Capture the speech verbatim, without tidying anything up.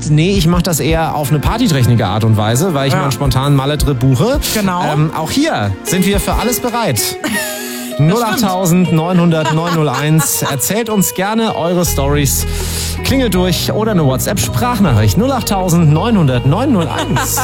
sagt, nee, ich mache das eher auf eine partyträchtige Art und Weise, weil ich Ja. mal einen spontanen Malle-Trip buche. Genau. Ähm, auch hier sind wir für alles bereit. null acht neun null null neun null eins. Erzählt uns gerne eure Stories. Klingelt durch oder eine WhatsApp-Sprachnachricht null acht neun null null neun null eins.